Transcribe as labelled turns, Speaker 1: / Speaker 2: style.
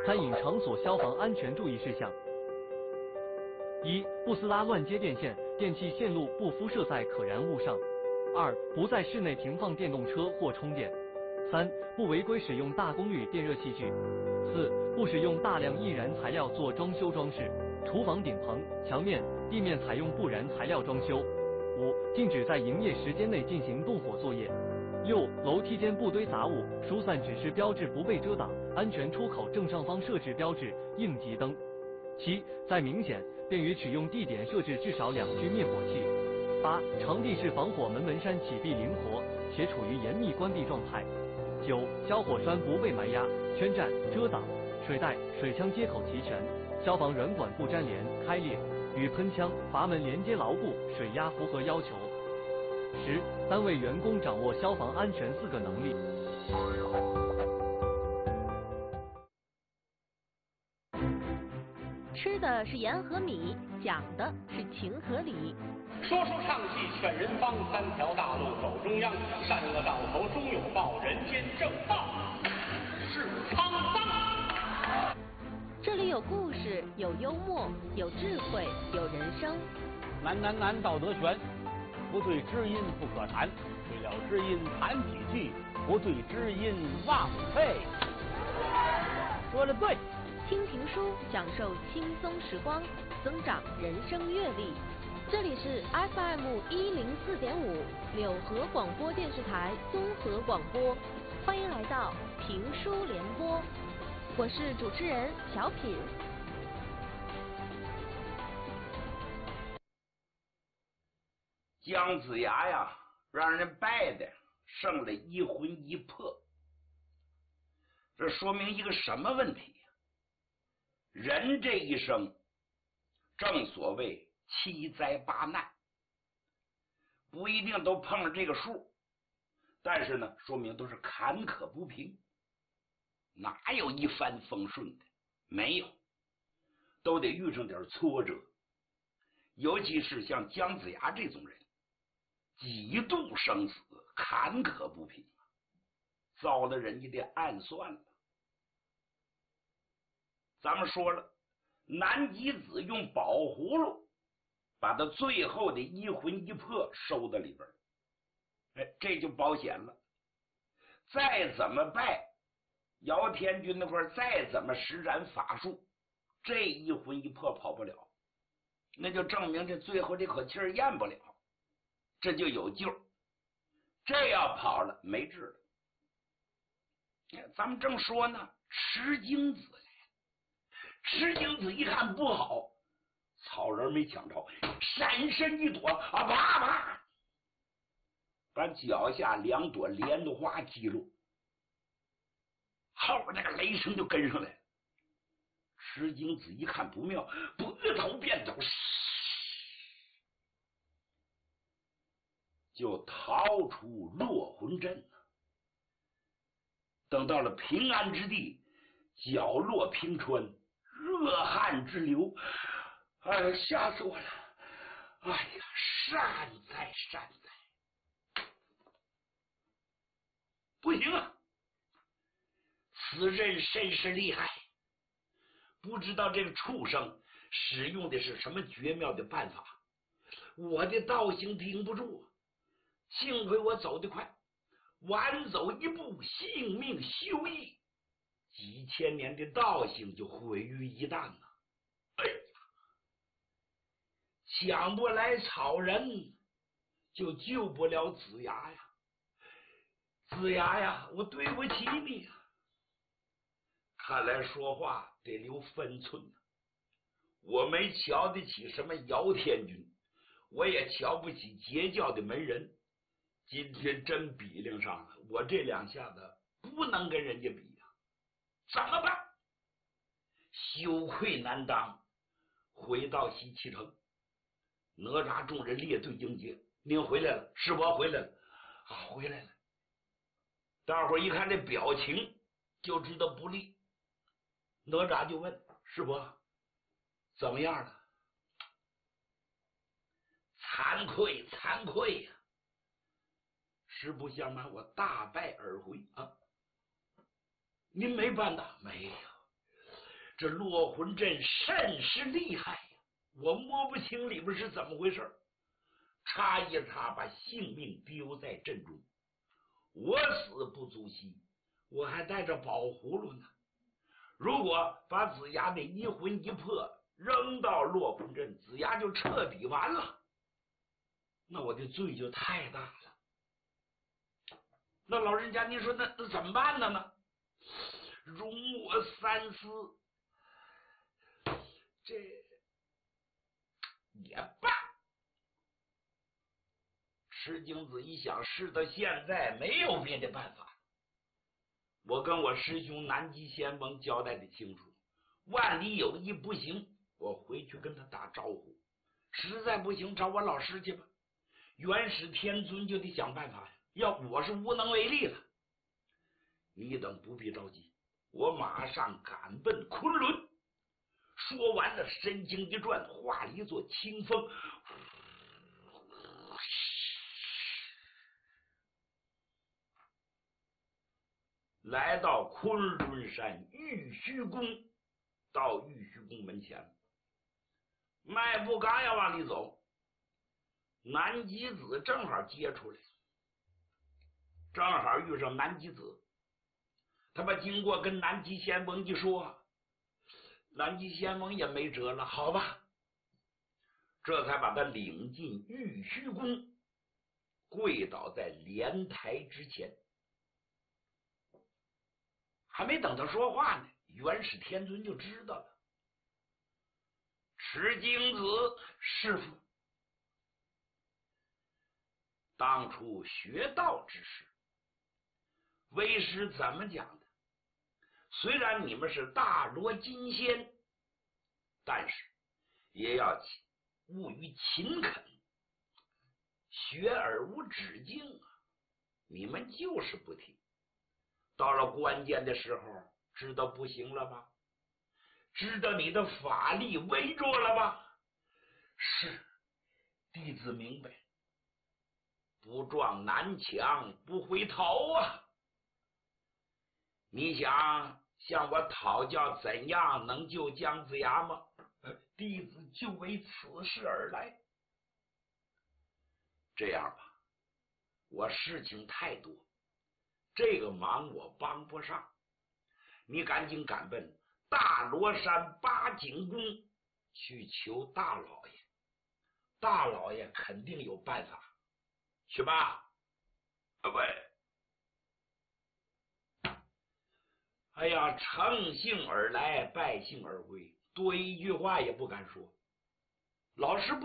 Speaker 1: 餐饮场所消防安全注意事项：一、不撕拉乱接电线，电器线路不敷设在可燃物上；二、不在室内停放电动车或充电；三、不违规使用大功率电热器具；四、不使用大量易燃材料做装修装饰，厨房顶棚、墙面、地面采用不燃材料装修；五、禁止在营业时间内进行动火作业；六、楼梯间不堆杂物，疏散指示标志不被遮挡，安全出口正上方设置标志、应急灯；七、在明显便于取用地点设置至少2具灭火器；八、场地是防火门扇启闭灵活，且处于严密关闭状态；九、消火栓不被埋压、圈占、遮挡，水带、水枪接口齐全，消防软管不粘连、开裂，与喷枪、阀门连接牢固，水压符合要求。10、单位员工掌握消防安全4个能力。
Speaker 2: 吃的是盐和米，讲的是情和理。
Speaker 3: 说书唱戏劝人方，3条大路走中央，善恶到头终有报，人间正道是沧桑。
Speaker 2: 这里有故事，有幽默，有智慧，有人生。
Speaker 4: 难，道德全。不对知音不可谈，对了知音谈几句，不对知音忘废。说得对。
Speaker 2: 听评书，享受轻松时光，增长人生阅历。这里是 FM 104.5柳河广播电视台综合广播，欢迎来到评书联播，我是主持人小品。
Speaker 5: 姜子牙呀，让人败的剩了1魂1魄，这说明一个什么问题？人这一生，正所谓7灾8难，不一定都碰了这个数，但是呢，说明都是坎坷不平，哪有一帆风顺的？没有，都得遇上点挫折。尤其是像姜子牙这种人，几度生死，坎坷不平，遭了人家的暗算了。咱们说了，南极子用宝葫芦把他最后的1魂1魄收到里边，这就保险了。再怎么拜姚天君那块，再怎么施展法术，这1魂1魄跑不了，那就证明这最后这口气咽不了，这就有救。这要跑了没治了。咱们正说呢，石精子来，石精子一看不好，草人没抢着，闪身一躲，啊啪啪，把脚下2朵莲花击落，后边那个雷声就跟上来了。石精子一看不妙，拨头便走，就逃出落魂阵。等到了平安之地，脚落平川，热汗直流，哎呀，吓死我了！哎呀，善哉，不行啊！此人甚是厉害，不知道这个畜生使用的是什么绝妙的办法，我的道行顶不住，幸亏我走得快，晚走一步，性命休矣，几千年的道行就毁于一旦了。哎呀，抢不来草人，就救不了子牙呀！子牙呀，我对不起你啊！看来说话得留分寸呢。我没瞧得起什么姚天君，我也瞧不起截教的门人。今天真比量上了，我这2下子不能跟人家比呀，怎么办？羞愧难当。回到西岐城，哪吒众人列队迎接。您回来了，师伯回来了啊，回来了。大伙一看这表情就知道不利。哪吒就问师伯怎么样了？惭愧呀！实不相瞒，我大败而回啊！您没办呐？没有， 这落魂阵甚是厉害呀，我摸不清里边是怎么回事，差一擦把性命丢在阵中。我死不足惜，我还带着宝葫芦呢。如果把子牙的一魂一魄扔到落魂阵，子牙就彻底完了，那我的罪就太大了。那老人家，您说那怎么办呢？容我三思，这也罢。石精子一想，事到现在没有别的办法，我跟我师兄南极仙翁交代的清楚，万里有一不行，我回去跟他打招呼，实在不行找我老师去吧。元始天尊就得想办法呀，要我是无能为力了。你等不必着急，我马上赶奔昆仑。说完了，身形一转，化了一座清风，来到昆仑山玉虚宫。到玉虚宫门前，迈步刚要往里走，南极子正好接出来，正好遇上南极子。他把经过跟南极仙翁一说，南极仙翁也没辙了，好吧，这才把他领进玉虚宫，跪倒在莲台之前。还没等他说话呢，元始天尊就知道了。石精子师父，当初学道之时，为师怎么讲的？虽然你们是大罗金仙，但是也要务于勤恳，学而无止境啊！你们就是不听，到了关键的时候，知道不行了吧？知道你的法力微弱了吧？是，弟子明白。不撞南墙不回头啊！你想向我讨教怎样能救姜子牙吗？弟子就为此事而来。这样吧，我事情太多，这个忙我帮不上，你赶紧赶奔大罗山八景宫去求大老爷，大老爷肯定有办法，去吧。喂，哎呀，乘兴而来，败兴而归，多一句话也不敢说。老师不